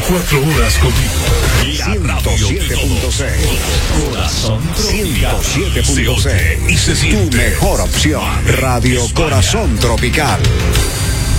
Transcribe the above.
24 horas contigo. La 107.6. Corazón 107.6. y se siente. Tu mejor opción. Radio Corazón Tropical.